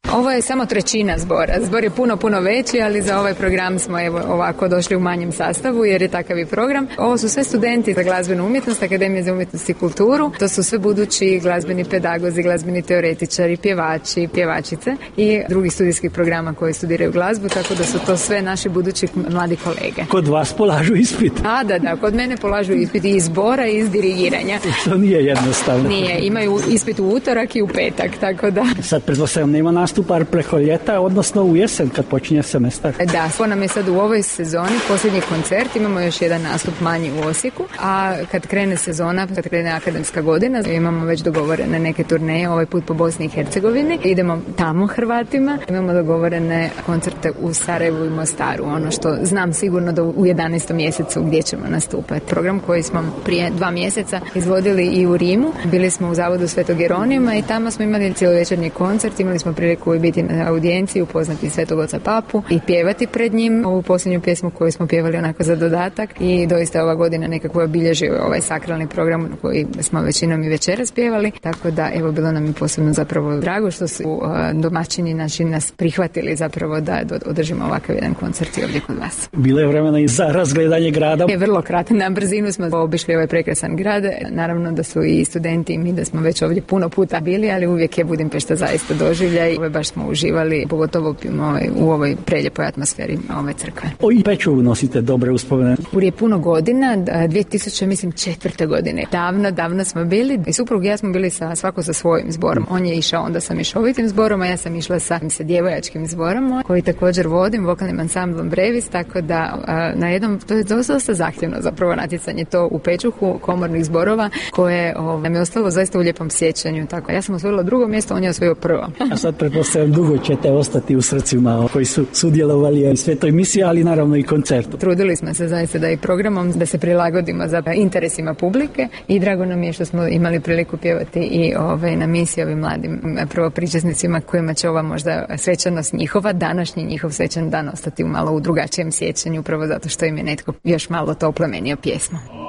Ovo je samo trećina zbora. Zbor je puno veći, ali za ovaj program smo evo ovako došli u manjem sastavu jer je takav i program. Ovo su sve studenti za glazbenu umjetnost, Akademije za umjetnost i kulturu. To su sve budući glazbeni pedagozi, glazbeni teoretičari, pjevači, pjevačice i drugih studijskih programa koji studiraju glazbu, tako da su to sve naši budući mladi kolege. Kod vas polažu ispit? Da, kod mene polažu ispit i iz zbora i iz dirigiranja. Što nije jednostavno. Nije, imaju ispit u utorak i u petak, tako da. Sad pretpostavljam nema nastupa preko ljeta, odnosno u jesen kad počinje semestar. Da, ovo nam je sad u ovoj sezoni posljednji koncert, imamo još jedan nastup manji u Osijeku, a kad krene sezona, kad krene akademska godina, imamo već dogovorene neke turneje, ovaj put po Bosni i Hercegovini, idemo tamo Hrvatima, imamo dogovorene koncerte u Sarajevu i Mostaru, ono što znam sigurno da u 11. mjesecu gdje ćemo nastupati. Program koji smo prije 2 mjeseca izvodili i u Rimu, bili smo u Zavodu Svetog Jeronima i tamo smo imali cijelovečernji koncert, imali smo priliku i biti na audienciji, upoznati Svetog Oca Papu i pjevati pred njim ovu posljednju pjesmu koju smo pjevali onako za dodatak i doista ova godina nekako obilježio ovaj sakralni program koji smo većinom i večeras pjevali, tako da evo bilo nam i posebno zapravo drago što su domaćini naši nas prihvatili zapravo da održimo ovakav jedan koncert i ovdje kod vas. Bilo je vremena i za razgledanje grada? Je vrlo kratko, na brzinu smo obišli ovaj prekrasan grad, naravno da su i studenti i mi da smo već ovdje puno puta bili, ali uvijek je Budimpešta zaista doživljaj, baš smo uživali, pogotovo u ovoj preljepoj atmosferi ove crkve. I Pečuvu nosite dobre uspomene? Prije puno godina, 2004. godine. Davno smo bili i suprug i ja smo bili svako sa svojim zborom. On je išao onda sa mišovitim zborom, a ja sam išla sa djevojačkim zborom koji također vodim, vokalnim ansamblom Brevis, tako da na jednom, to je dosta zahtjevno zapravo natjecanje to u Pečuhu komornih zborova koje nam je ostalo zaista u lijepom sjećanju. Tako, ja sam osvojila 2. mjesto, on je osvojio 1. A sad pretpostavljam dugo ćete ostati u srcima koji su sudjelovali u svetoj misiji, ali naravno i koncertu. Trudili smo se zaista da i programom da se prilagodimo za interesima publike i drago nam je što smo imali priliku pjevati i na misiji ovim mladim prvopričasnicima kojima će ova možda svečanost njihova, današnji njihov svečan dan ostati malo u drugačijem sjećanju, upravo zato što im je netko još malo to oplemenio pjesmu.